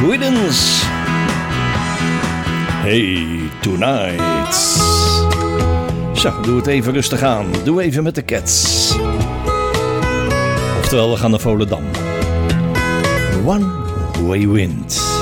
Creedence. Hey, tonight. Zo, doe het even rustig aan. Doe even met de Cats. Oftewel, we gaan naar Volendam. One Way Wind.